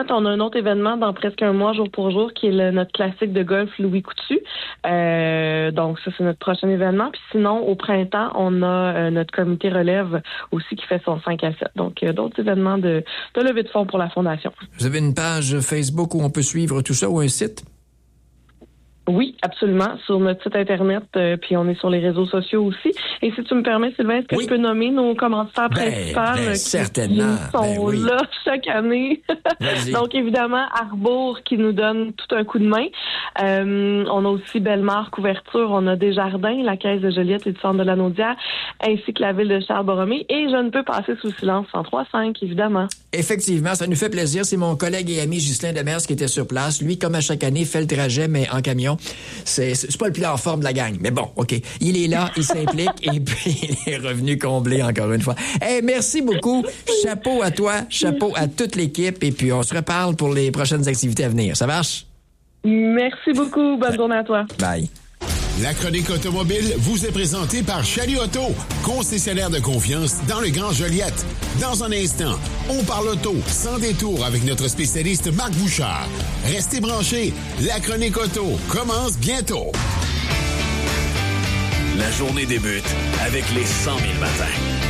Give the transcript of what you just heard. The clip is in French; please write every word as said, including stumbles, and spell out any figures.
on a un autre événement dans presque un mois, jour pour jour, qui est le, notre classique de golf Louis Coutu. Euh, donc, ça, c'est notre prochain événement. Puis sinon, au printemps, on a euh, notre comité relève aussi qui fait son cinq à sept. Donc, euh, d'autres événements de, de levée de fonds pour la Fondation. Vous avez une page Facebook où on peut suivre tout ça ou un site? Oui, absolument, sur notre site Internet, euh, puis on est sur les réseaux sociaux aussi. Et si tu me permets, Sylvain, est-ce que oui. je peux nommer nos commanditaires ben, principaux ben, qui, certainement. qui sont ben, oui. là chaque année? Donc, évidemment, Arbour qui nous donne tout un coup de main. Euh, on a aussi Bellemare Couverture, on a Desjardins, la Caisse de Joliette et du Centre de la Naudière, ainsi que la Ville de Charles-Borromée. Et je ne peux passer sous silence cent trois cinq, évidemment. Effectivement, ça nous fait plaisir. C'est mon collègue et ami Ghislain Demers qui était sur place. Lui, comme à chaque année, fait le trajet, mais en camion. C'est, c'est pas le plus en forme de la gang. Mais bon, OK. Il est là, il s'implique et puis il est revenu comblé encore une fois. Hey, merci beaucoup. Chapeau à toi, chapeau à toute l'équipe et puis on se reparle pour les prochaines activités à venir. Ça marche? Merci beaucoup. Bonne journée à toi. Bye. La chronique automobile vous est présentée par Chalut Auto, concessionnaire de confiance dans le Grand Joliette. Dans un instant, on parle auto sans détour avec notre spécialiste Marc Bouchard. Restez branchés, la chronique auto commence bientôt. La journée débute avec les cent mille matins.